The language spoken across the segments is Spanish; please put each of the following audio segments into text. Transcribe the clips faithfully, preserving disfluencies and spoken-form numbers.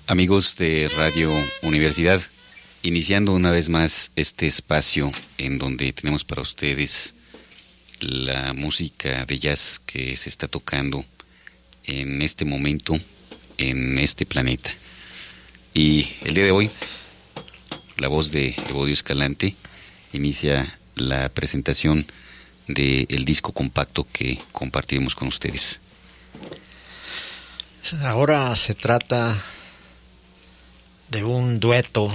Amigos de Radio Universidad, iniciando una vez más este espacio en donde tenemos para ustedes la música de jazz que se está tocando en este momento en este planeta. Y el día de hoy, la voz de Evodio Escalante inicia la presentación del disco compacto que compartiremos con ustedes. Ahora se trata de un dueto,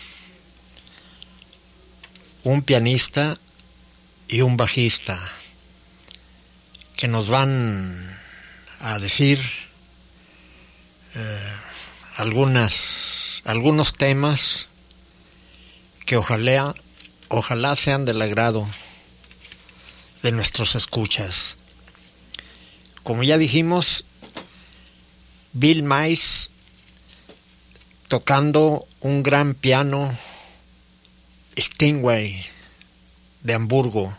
un pianista y un bajista, que nos van a decir eh, algunas, algunos temas que ojalá, ojalá sean del agrado de nuestros escuchas. Como ya dijimos, Bill Mays tocando un gran piano Steinway de Hamburgo.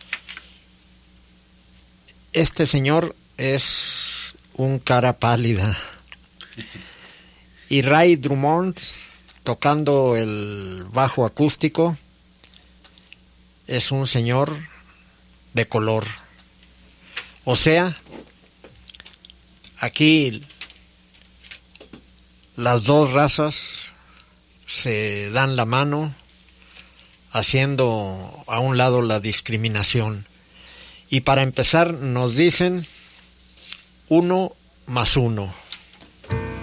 Este señor es un cara pálida. Y Ray Drummond tocando el bajo acústico es un señor de color. O sea, aquí las dos razas se dan la mano, haciendo a un lado la discriminación. Y para empezar nos dicen uno más uno.